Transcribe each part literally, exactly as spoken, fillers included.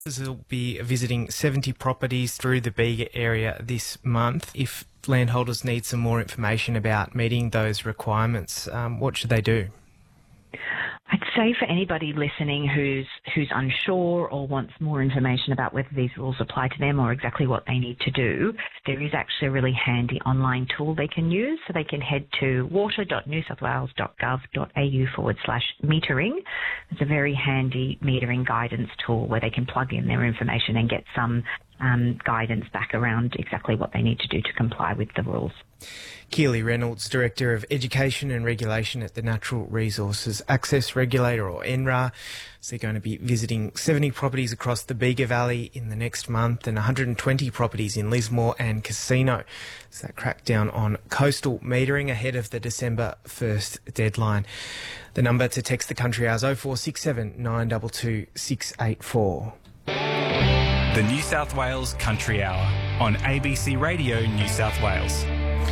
Will be visiting seventy properties through the Bega area this month. If landholders need some more information about meeting those requirements, um, what should they do? I'd say for anybody listening who's who's unsure or wants more information about whether these rules apply to them or exactly what they need to do, there is actually a really handy online tool they can use. So they can head to water.newsouthwales.gov.au forward slash metering. It's a very handy metering guidance tool where they can plug in their information and get some um, guidance back around exactly what they need to do to comply with the rules. Keely Reynolds, Director of Education and Regulation at the Natural Resources Access Regulator, or N R A. So they're going to be visiting seventy properties across the Bega Valley in the next month and one hundred twenty properties in Lismore and Casino. So that crackdown on coastal metering ahead of the December first deadline. The number to text the Country Hours oh four six seven, nine two two, six eight four. The New South Wales Country Hour on A B C Radio New South Wales.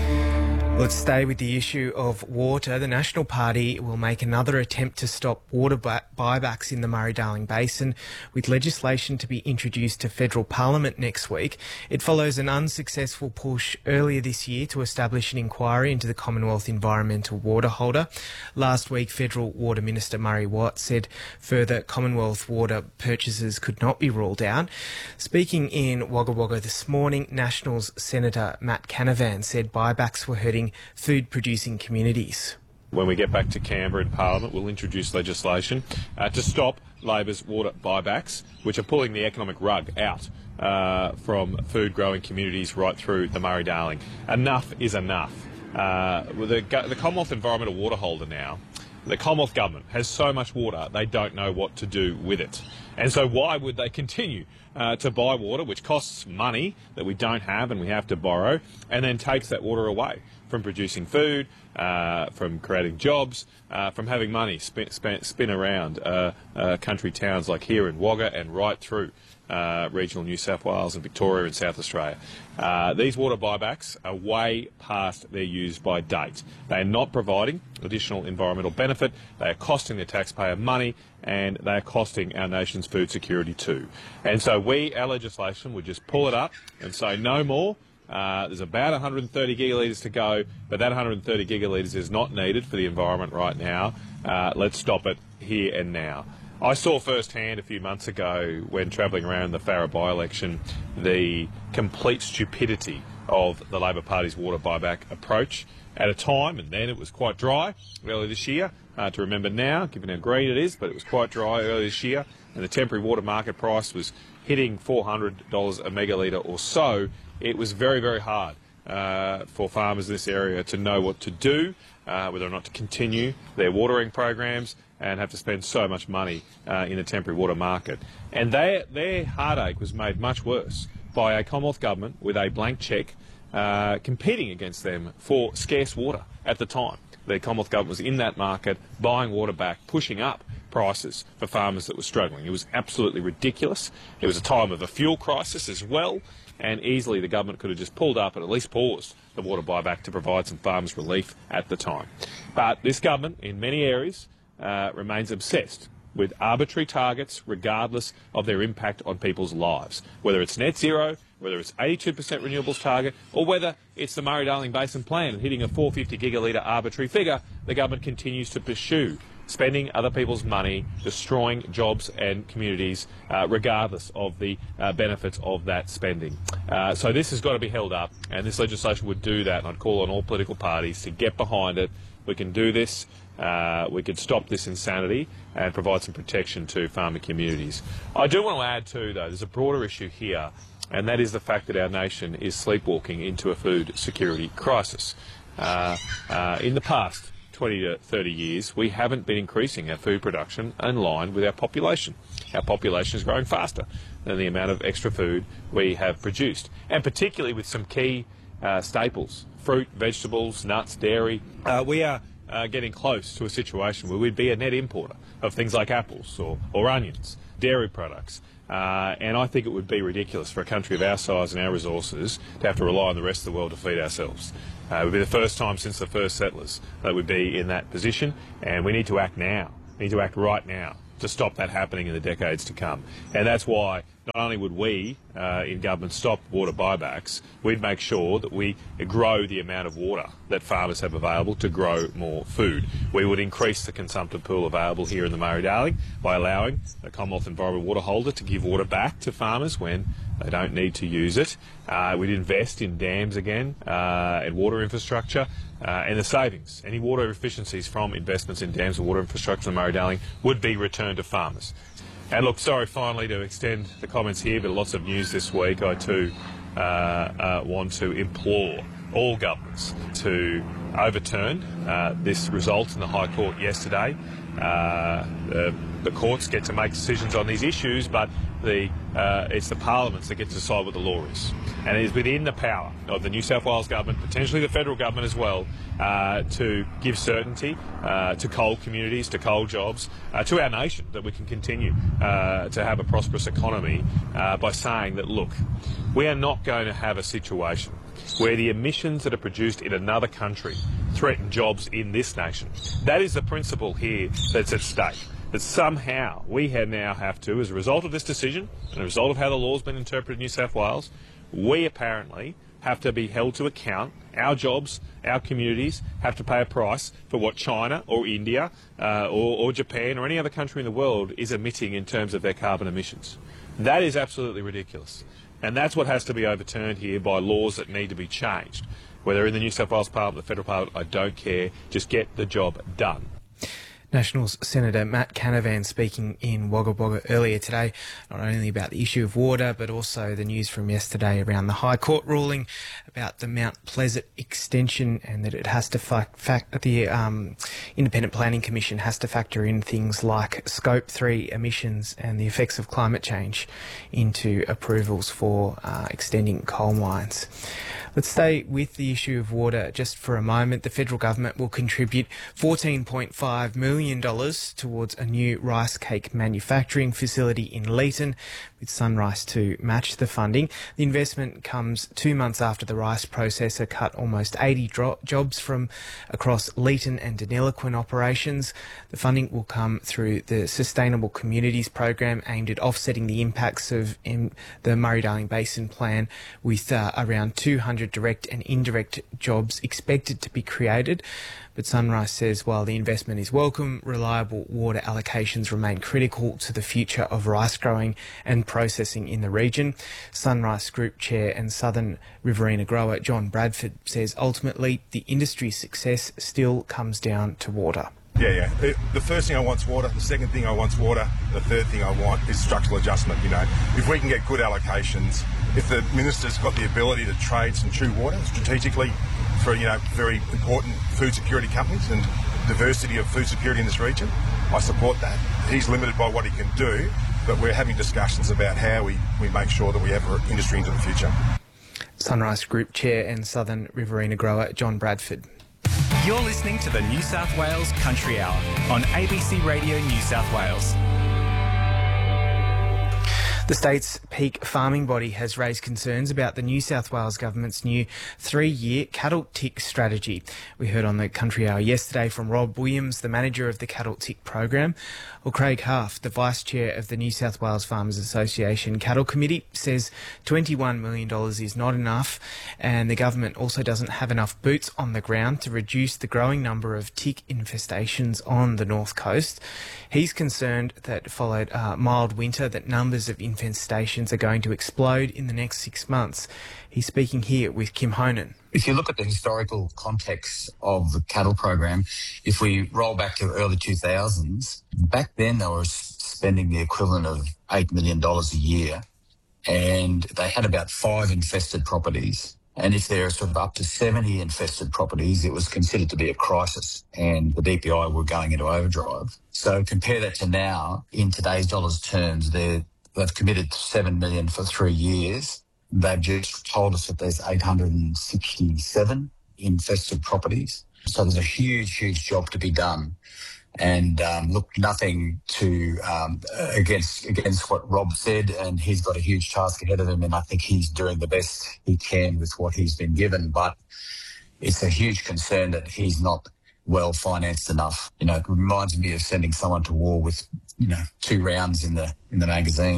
Let's stay with the issue of water. The National Party will make another attempt to stop water buybacks in the Murray-Darling Basin, with legislation to be introduced to federal parliament next week. It follows an unsuccessful push earlier this year to establish an inquiry into the Commonwealth Environmental Water Holder. Last week, Federal Water Minister Murray Watt said further Commonwealth water purchases could not be ruled out. Speaking in Wagga Wagga this morning, Nationals Senator Matt Canavan said buybacks were hurting food-producing communities. When we get back to Canberra in Parliament, we'll introduce legislation uh, to stop Labor's water buybacks, which are pulling the economic rug out uh, from food-growing communities right through the Murray-Darling. Enough is enough. Uh, the, the Commonwealth Environmental Water Holder now, the Commonwealth Government has so much water they don't know what to do with it. And so why would they continue uh, to buy water, which costs money that we don't have and we have to borrow, and then takes that water away from producing food, uh, from creating jobs, uh, from having money spin, spin, spin around uh, uh, country towns like here in Wagga and right through uh, regional New South Wales and Victoria and South Australia. Uh, these water buybacks are way past their use by date. They are not providing additional environmental benefit, they are costing the taxpayer money, and they are costing our nation's food security too. And so we, our legislation, would just pull it up and say no more. Uh, there's about one hundred thirty gigalitres to go, but that one hundred thirty gigalitres is not needed for the environment right now. Uh, let's stop it here and now. I saw firsthand a few months ago when travelling around the Farrer by-election the complete stupidity of the Labor Party's water buyback approach at a time, and then it was quite dry earlier this year. Uh, to remember now, given how green it is, but it was quite dry earlier this year, and the temporary water market price was hitting four hundred dollars a megalitre or so. It was very, very hard uh, for farmers in this area to know what to do, uh, whether or not to continue their watering programs and have to spend so much money uh, in the temporary water market. And they, their heartache was made much worse by a Commonwealth Government with a blank cheque uh, competing against them for scarce water at the time. The Commonwealth Government was in that market, buying water back, pushing up prices for farmers that were struggling. It was absolutely ridiculous. It was a time of a fuel crisis as well, and easily the government could have just pulled up and at least paused the water buyback to provide some farmers relief at the time. But this government, in many areas, uh, remains obsessed with arbitrary targets regardless of their impact on people's lives, whether it's net zero, whether it's eighty-two percent renewables target, or whether it's the Murray-Darling Basin Plan and hitting a four hundred fifty gigalitre arbitrary figure. The government continues to pursue spending other people's money, destroying jobs and communities, uh, regardless of the uh, benefits of that spending. Uh, so this has got to be held up, and this legislation would do that, and I'd call on all political parties to get behind it. We can do this. Uh, we can stop this insanity and provide some protection to farmer communities. I do want to add too, though, there's a broader issue here, and that is the fact that our nation is sleepwalking into a food security crisis. Uh, uh, in the past twenty to thirty years, we haven't been increasing our food production in line with our population. Our population is growing faster than the amount of extra food we have produced, and particularly with some key uh, staples, fruit, vegetables, nuts, dairy. Uh, we are uh, getting close to a situation where we'd be a net importer of things like apples or, or onions, dairy products. Uh, and I think it would be ridiculous for a country of our size and our resources to have to rely on the rest of the world to feed ourselves. Uh, it would be the first time since the first settlers that we'd be in that position, and we need to act now. We need to act right now to stop that happening in the decades to come. And that's why not only would we uh, in government stop water buybacks, we'd make sure that we grow the amount of water that farmers have available to grow more food. We would increase the consumptive pool available here in the Murray-Darling by allowing the Commonwealth Environment Water Holder to give water back to farmers when they don't need to use it. Uh, we'd invest in dams again uh, and water infrastructure. Uh, and the savings, any water efficiencies from investments in dams and water infrastructure in the Murray-Darling would be returned to farmers. And look, sorry finally to extend the comments here, but lots of news this week. I too uh, uh, want to implore all governments to overturn uh, this result in the High Court yesterday. Uh, the, the courts get to make decisions on these issues, but the, uh, it's the parliaments that get to decide what the law is. And it is within the power of the New South Wales government, potentially the federal government as well, uh, to give certainty uh, to coal communities, to coal jobs, uh, to our nation, that we can continue uh, to have a prosperous economy uh, by saying that, look, we are not going to have a situation where the emissions that are produced in another country threaten jobs in this nation. That is the principle here that's at stake. That somehow we have now have to, as a result of this decision, and a result of how the law's been interpreted in New South Wales, we apparently have to be held to account. Our jobs, our communities have to pay a price for what China or India uh, or, or Japan or any other country in the world is emitting in terms of their carbon emissions. That is absolutely ridiculous. And that's what has to be overturned here by laws that need to be changed. Whether in the New South Wales Parliament, the federal parliament, I don't care. Just get the job done. Nationals Senator Matt Canavan speaking in Wagga Wagga earlier today, not only about the issue of water, but also the news from yesterday around the High Court ruling about the Mount Pleasant extension, and that it has to fact, fact the um, Independent Planning Commission has to factor in things like Scope three emissions and the effects of climate change into approvals for uh, extending coal mines. Let's stay with the issue of water just for a moment. The federal government will contribute fourteen point five million dollars towards a new rice cake manufacturing facility in Leeton, with Sunrise to match the funding. The investment comes two months after the rice processor cut almost eighty dro- jobs from across Leeton and Deniliquin operations. The funding will come through the Sustainable Communities program, aimed at offsetting the impacts of um, the Murray-Darling Basin Plan, with uh, around two hundred direct and indirect jobs expected to be created. But Sunrise says while the investment is welcome, reliable water allocations remain critical to the future of rice growing and processing in the region. Sunrise Group Chair and Southern Riverina grower John Bradford says ultimately the industry's success still comes down to water. Yeah, yeah. The, the first thing I want is water. The second thing I want is water. The third thing I want is structural adjustment. You know, if we can get good allocations, if the minister's got the ability to trade some true water strategically for, you know, very important food security companies and diversity of food security in this region, I support that. He's limited by what he can do, but we're having discussions about how we, we make sure that we have an industry into the future. Sunrise Group Chair and Southern Riverina grower John Bradford. You're listening to the New South Wales Country Hour on A B C Radio New South Wales. The state's peak farming body has raised concerns about the New South Wales government's new three-year cattle tick strategy. We heard on the Country Hour yesterday from Rob Williams, the manager of the cattle tick program. Well, Craig Half, the vice chair of the New South Wales Farmers Association Cattle Committee, says twenty-one million dollars is not enough, and the government also doesn't have enough boots on the ground to reduce the growing number of tick infestations on the North Coast. He's concerned that followed a mild winter, that numbers of infestations are going to explode in the next six months. He's speaking here with Kim Honan. If you look at the historical context of the cattle program, if we roll back to early two thousands, back then they were spending the equivalent of eight million dollars a year, and they had about five infested properties. And if there are sort of up to seventy infested properties, it was considered to be a crisis, and the D P I were going into overdrive. So compare that to now, in today's dollars terms, they're, they've committed seven million dollars for three years. They've just told us that there's eight hundred sixty-seven infested properties. So there's a huge, huge job to be done. And um, look, nothing to um, against against what Rob said, and he's got a huge task ahead of him, and I think he's doing the best he can with what he's been given. But it's a huge concern that he's not well financed enough. You know, it reminds me of sending someone to war with, you know, two rounds in the in the magazine.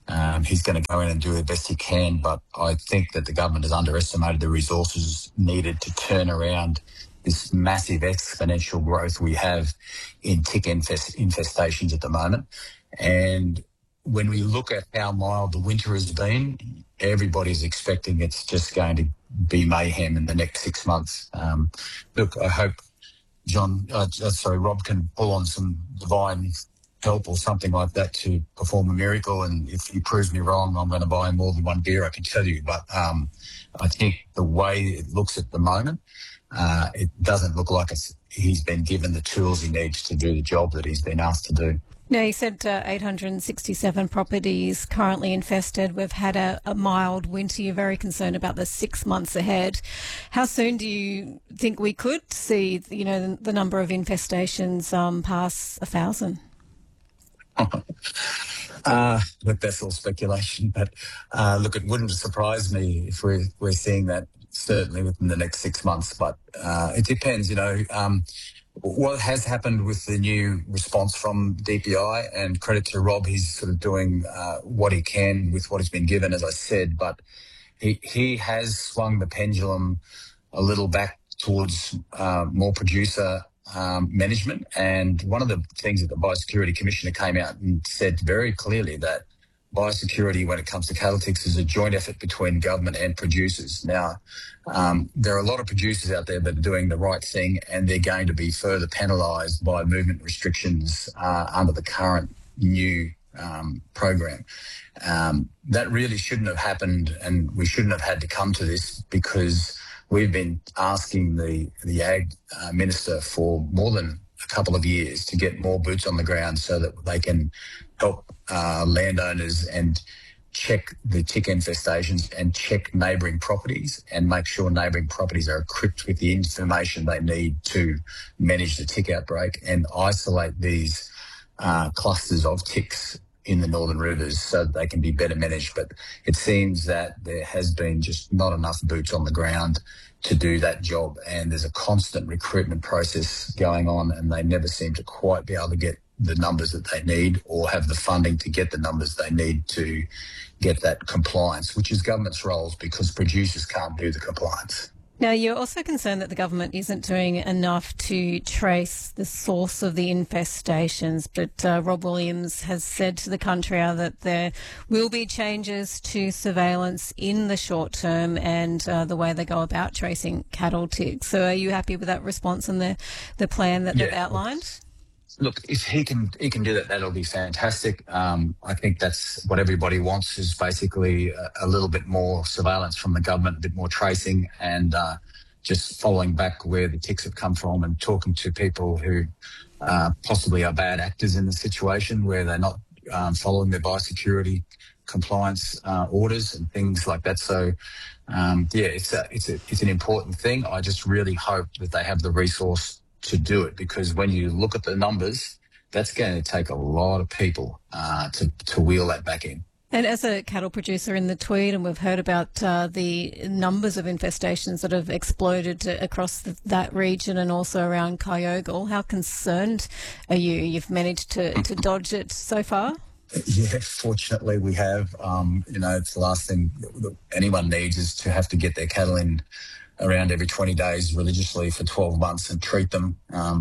Um, he's going to go in and do the best he can, but I think that the government has underestimated the resources needed to turn around this massive exponential growth we have in tick infest- infestations at the moment. And when we look at how mild the winter has been, everybody's expecting it's just going to be mayhem in the next six months. Um, look, I hope John, uh, sorry, Rob can pull on some divine help or something like that to perform a miracle. And if he proves me wrong, I'm going to buy him more than one beer, I can tell you. But um, I think the way it looks at the moment, uh, it doesn't look like it's, he's been given the tools he needs to do the job that he's been asked to do. Now, you said uh, eight hundred sixty-seven properties currently infested. We've had a, a mild winter. You're very concerned about the six months ahead. How soon do you think we could see, you know, the, the number of infestations um, pass a thousand? uh, look, that's all speculation. But uh, look, it wouldn't surprise me if we're, we're seeing that certainly within the next six months. But uh, it depends, you know. Um, What has happened with the new response from D P I, and credit to Rob, he's sort of doing uh, what he can with what he's been given, as I said, but he he has swung the pendulum a little back towards uh, more producer um, management. And one of the things that the Biosecurity Commissioner came out and said very clearly that biosecurity, when it comes to cattle ticks, is a joint effort between government and producers. Now, um, there are a lot of producers out there that are doing the right thing, and they're going to be further penalised by movement restrictions uh, under the current new um, program. Um, that really shouldn't have happened, and we shouldn't have had to come to this, because we've been asking the, the Ag uh, Minister for more than a couple of years to get more boots on the ground so that they can help uh, landowners and check the tick infestations and check neighbouring properties and make sure neighbouring properties are equipped with the information they need to manage the tick outbreak and isolate these uh, clusters of ticks in the northern rivers so that they can be better managed. But it seems that there has been just not enough boots on the ground to do that job, and there's a constant recruitment process going on, and they never seem to quite be able to get the numbers that they need or have the funding to get the numbers they need to get that compliance, which is government's roles, because producers can't do the compliance. Now, you're also concerned that the government isn't doing enough to trace the source of the infestations, but uh, Rob Williams has said to the Country Hour that there will be changes to surveillance in the short term and uh, the way they go about tracing cattle ticks. So are you happy with that response and the, the plan that Yeah. they've outlined? Look, if he can he can do that, that'll be fantastic. Um, I think that's what everybody wants, is basically a, a little bit more surveillance from the government, a bit more tracing, and uh, just following back where the ticks have come from and talking to people who uh, possibly are bad actors in the situation, where they're not um, following their biosecurity compliance uh, orders and things like that. So, um, yeah, it's a, it's a, it's an important thing. I just really hope that they have the resource to do it, because when you look at the numbers, that's going to take a lot of people uh, to, to wheel that back in. And as a cattle producer in the Tweed, and we've heard about uh, the numbers of infestations that have exploded across the, that region and also around Kyogle, how concerned are you? You've managed to, to dodge it so far? Yeah, fortunately we have. Um, you know, it's the last thing that anyone needs is to have to get their cattle in around every twenty days religiously for twelve months and treat them um,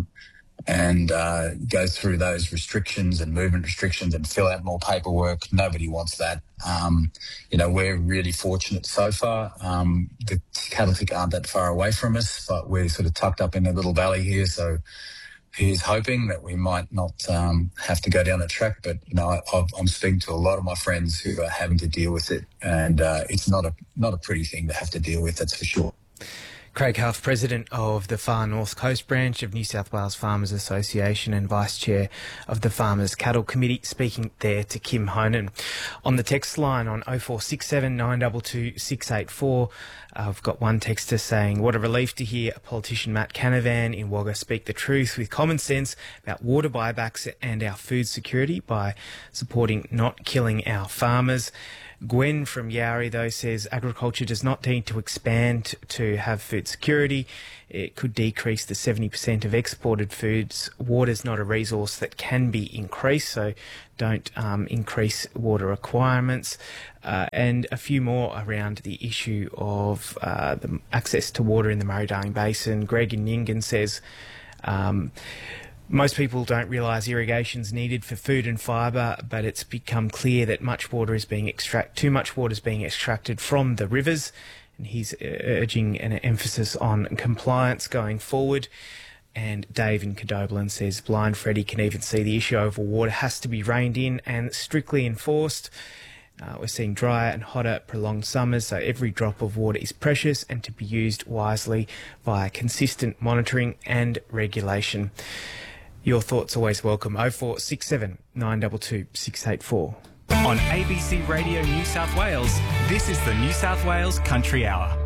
and uh, go through those restrictions and movement restrictions and fill out more paperwork. Nobody wants that. Um, you know, we're really fortunate so far. Um, the cattle tick aren't that far away from us, but we're sort of tucked up in a little valley here. So he's hoping that we might not um, have to go down the track. But, you know, I, I've, I'm speaking to a lot of my friends who are having to deal with it, and uh, it's not a not a pretty thing to have to deal with, that's for sure. Craig Huff, President of the Far North Coast Branch of New South Wales Farmers Association and Vice Chair of the Farmers Cattle Committee, speaking there to Kim Honan. On the text line on oh four six seven, nine two two, six eight four, I've got one texter saying, what a relief to hear politician Matt Canavan in Wagga speak the truth with common sense about water buybacks and our food security by supporting not killing our farmers. Gwen from Yowie, though, says agriculture does not need to expand to have food security. It could decrease the seventy percent of exported foods. Water's not a resource that can be increased, so don't um, increase water requirements. Uh, and a few more around the issue of uh, the access to water in the Murray-Darling Basin. Greg in Nyngan says, um, most people don't realise irrigation's needed for food and fibre, but it's become clear that much water is being extract too much water is being extracted from the rivers, and he's urging an emphasis on compliance going forward. And Dave in Cadoblin says Blind Freddie can even see the issue over water has to be reined in and strictly enforced. Uh, we're seeing drier and hotter prolonged summers, so every drop of water is precious and to be used wisely via consistent monitoring and regulation. Your thoughts always welcome. oh four six seven, nine two two, six eight four. On A B C Radio New South Wales, this is the New South Wales Country Hour.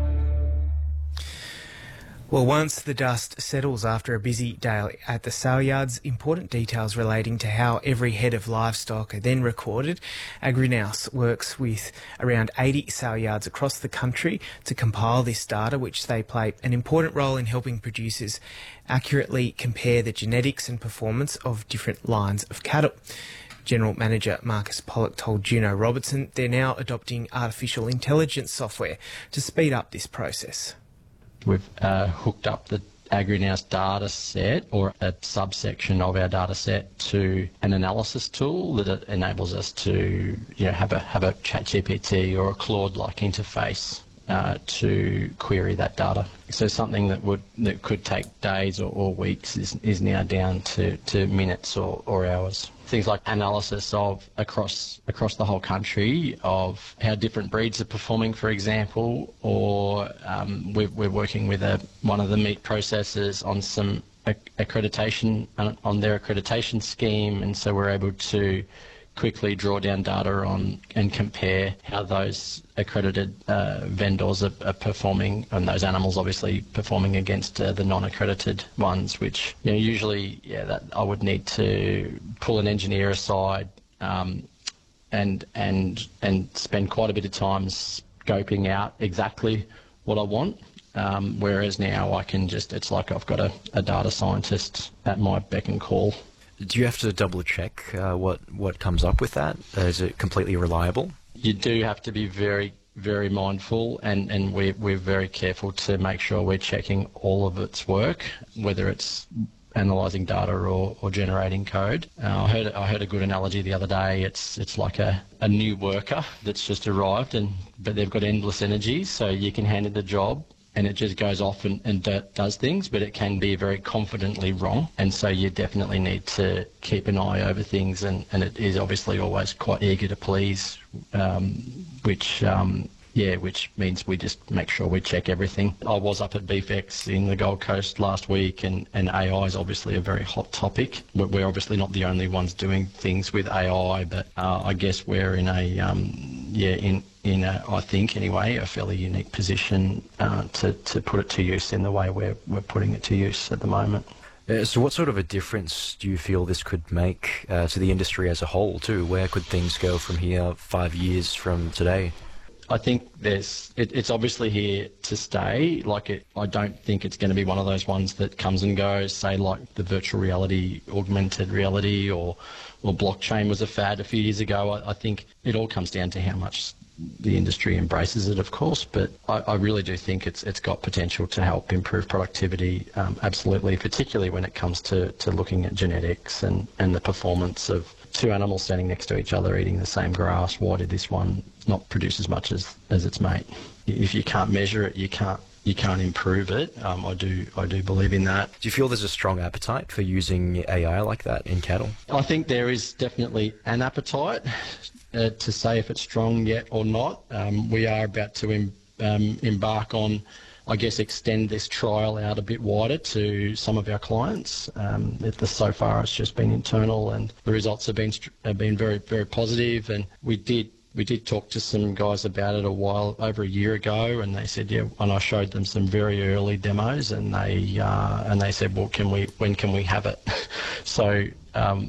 Well, once the dust settles after a busy day at the sale yards, important details relating to how every head of livestock are then recorded. AgriNouse works with around eighty sale yards across the country to compile this data, which they play an important role in helping producers accurately compare the genetics and performance of different lines of cattle. General Manager Marcus Pollock told Juno Robertson they're now adopting artificial intelligence software to speed up this process. We've uh, hooked up the AgriNouse data set, or a subsection of our data set, to an analysis tool that enables us to, you know, have a have a ChatGPT or a Claude-like interface uh, to query that data. So something that would that could take days or, or weeks is is now down to, to minutes or, or hours. Things like analysis of across across the whole country of how different breeds are performing, for example, or um, we're, we're working with a, one of the meat processors on some accreditation, on their accreditation scheme, and so we're able to quickly draw down data on and compare how those accredited uh, vendors are, are performing, and those animals obviously performing against uh, the non-accredited ones, which, you know, usually, yeah, that I would need to pull an engineer aside um, and and and spend quite a bit of time scoping out exactly what I want. Um, whereas now I can just, it's like I've got a, a data scientist at my beck and call. Do you have to double check uh, what, what comes up with that? Uh, is it completely reliable? You do have to be very, very mindful, and, and we're, we're very careful to make sure we're checking all of its work, whether it's analysing data or, or generating code. Uh, I heard I heard a good analogy the other day. It's it's like a, a new worker that's just arrived, and but they've got endless energy, so you can hand it a job and it just goes off and, and d- does things, but it can be very confidently wrong. And so you definitely need to keep an eye over things, and, and it is obviously always quite eager to please, um, which, um, yeah, which means we just make sure we check everything. I was up at BeefX in the Gold Coast last week, and, and A I is obviously a very hot topic. We're obviously not the only ones doing things with A I, but uh, I guess we're in a, um, yeah, in... in, a, I think anyway, a fairly unique position uh, to, to put it to use in the way we're, we're putting it to use at the moment. Uh, so what sort of a difference do you feel this could make uh, to the industry as a whole too? Where could things go from here five years from today? I think there's, it, it's obviously here to stay. Like it, I don't think it's going to be one of those ones that comes and goes, say like the virtual reality, augmented reality, or, or blockchain was a fad a few years ago. I, I think it all comes down to how much the industry embraces it, of course, but I, I really do think it's it's got potential to help improve productivity, um, absolutely, particularly when it comes to, to looking at genetics and, and the performance of two animals standing next to each other eating the same grass. Why did this one not produce as much as, as its mate? If you can't measure it, you can't you can't improve it. Um, I do I do believe in that. Do you feel there's a strong appetite for using A I like that in cattle? I think there is definitely an appetite. Uh, to say if it's strong yet or not. Um, we are about to em- um, embark on, I guess, extend this trial out a bit wider to some of our clients. Um, it, the, so far it's just been internal, and the results have been have been very, very positive. And we did we did talk to some guys about it a while, over a year ago, and they said, yeah, and I showed them some very early demos, and they uh, and they said, well, can we when can we have it? so. Um,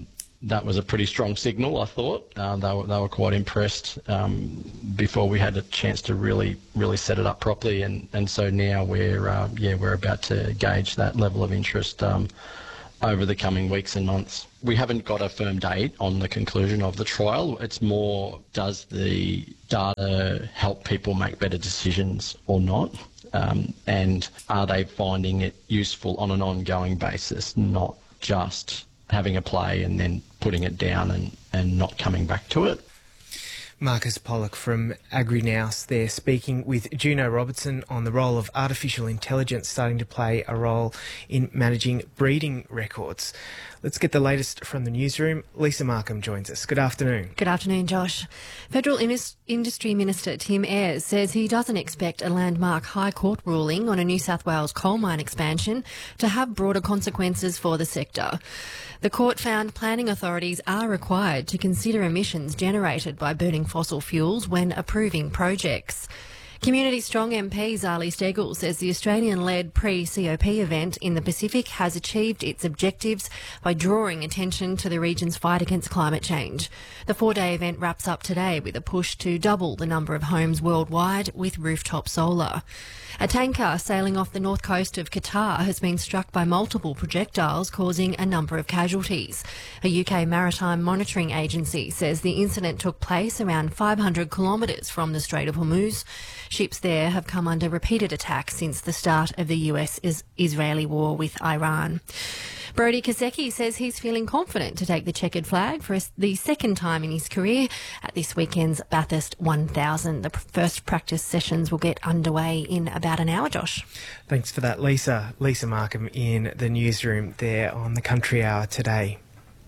that was a pretty strong signal, I thought. Uh, they, were, they were quite impressed um, before we had a chance to really, really set it up properly. And, and so now we're, uh, yeah, we're about to gauge that level of interest um, over the coming weeks and months. We haven't got a firm date on the conclusion of the trial. It's more, does the data help people make better decisions or not? Um, and are they finding it useful on an ongoing basis, not just having a play and then putting it down and, and not coming back to it? Marcus Pollock from AgriNouse there, speaking with Juno Robertson on the role of artificial intelligence starting to play a role in managing breeding records. Let's get the latest from the newsroom. Lisa Markham joins us. Good afternoon. Good afternoon, Josh. Federal Indus- Industry Minister Tim Ayres says he doesn't expect a landmark High Court ruling on a New South Wales coal mine expansion to have broader consequences for the sector. The court found planning authorities are required to consider emissions generated by burning fossil fuels when approving projects. Community Strong M P Zali Steggall says the Australian-led pre-C O P event in the Pacific has achieved its objectives by drawing attention to the region's fight against climate change. The four-day event wraps up today with a push to double the number of homes worldwide with rooftop solar. A tanker sailing off the north coast of Qatar has been struck by multiple projectiles, causing a number of casualties. A U K maritime monitoring agency says the incident took place around five hundred kilometres from the Strait of Hormuz. Ships there have come under repeated attacks since the start of the U S-Israeli war with Iran. Brodie Kosecki says he's feeling confident to take the checkered flag for the second time in his career at this weekend's Bathurst one thousand. The first practice sessions will get underway in about an hour, Josh. Thanks for that, Lisa. Lisa Markham in the newsroom there on the Country Hour today.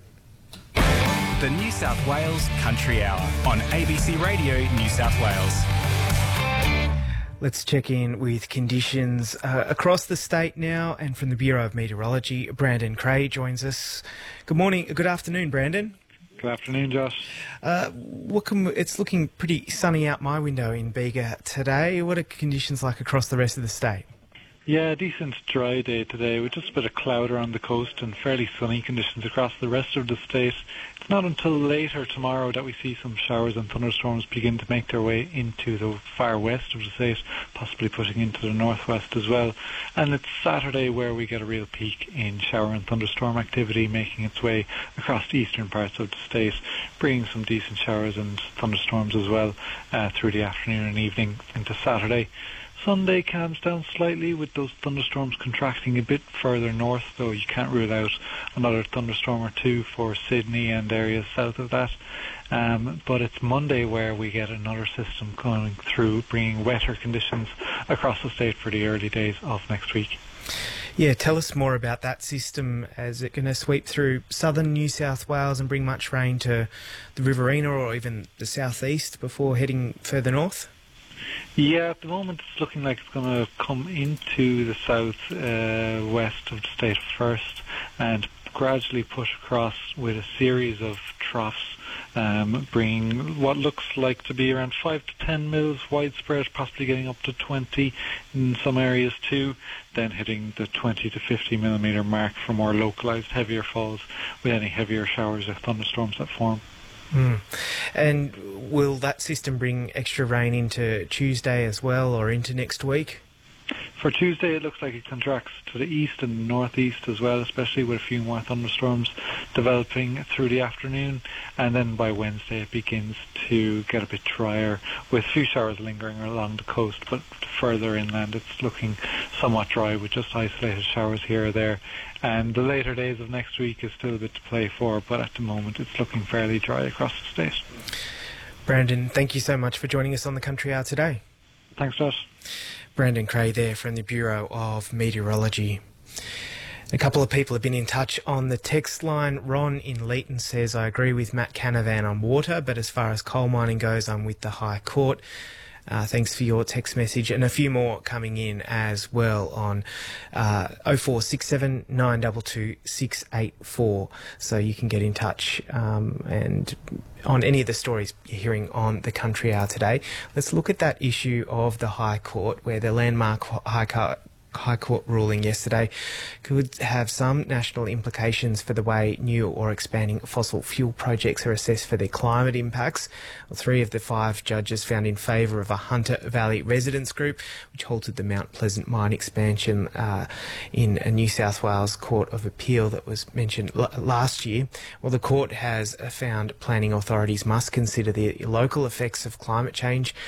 The New South Wales Country Hour on A B C Radio New South Wales. Let's check in with conditions uh, across the state now, and from the Bureau of Meteorology, Brandon Cray joins us. Good morning, good afternoon, Brandon. Good afternoon, Josh. Uh, what can we, it's looking pretty sunny out my window in Bega today. What are conditions like across the rest of the state? Yeah, a decent dry day today with just a bit of cloud around the coast and fairly sunny conditions across the rest of the state. It's not until later tomorrow that we see some showers and thunderstorms begin to make their way into the far west of the state, possibly pushing into the northwest as well. And it's Saturday where we get a real peak in shower and thunderstorm activity making its way across the eastern parts of the state, bringing some decent showers and thunderstorms as well uh, through the afternoon and evening into Saturday. Sunday calms down slightly with those thunderstorms contracting a bit further north, though you can't rule out another thunderstorm or two for Sydney and areas south of that. Um, but it's Monday where we get another system coming through, bringing wetter conditions across the state for the early days of next week. Yeah, tell us more about that system. Is it going to sweep through southern New South Wales and bring much rain to the Riverina or even the southeast before heading further north? Yeah, at the moment it's looking like it's going to come into the south uh, west of the state first and gradually push across with a series of troughs, um, bringing what looks like to be around five to ten mils widespread, possibly getting up to twenty in some areas too, then hitting the twenty to fifty millimetre mark for more localised heavier falls with any heavier showers or thunderstorms that form. Mm. And will that system bring extra rain into Tuesday as well or into next week? For Tuesday, it looks like it contracts to the east and the northeast as well, especially with a few more thunderstorms developing through the afternoon. And then by Wednesday, it begins to get a bit drier with a few showers lingering along the coast. But further inland, it's looking somewhat dry with just isolated showers here or there. And the later days of next week is still a bit to play for, but at the moment, it's looking fairly dry across the state. Brandon, thank you so much for joining us on the Country Hour today. Thanks, Josh. Brandon Cray there from the Bureau of Meteorology. A couple of people have been in touch on the text line. Ron in Leeton says, I agree with Matt Canavan on water, but as far as coal mining goes, I'm with the High Court. Uh, thanks for your text message, and a few more coming in as well on uh, oh four six seven nine two two six eight four. So you can get in touch um, and on any of the stories you're hearing on the Country Hour today. Let's look at that issue of the High Court, where the landmark High Court High Court ruling yesterday could have some national implications for the way new or expanding fossil fuel projects are assessed for their climate impacts. Well, three of the five judges found in favour of a Hunter Valley residents group, which halted the Mount Pleasant mine expansion uh, in a New South Wales Court of Appeal that was mentioned l- last year. Well, the court has found planning authorities must consider the local effects of climate change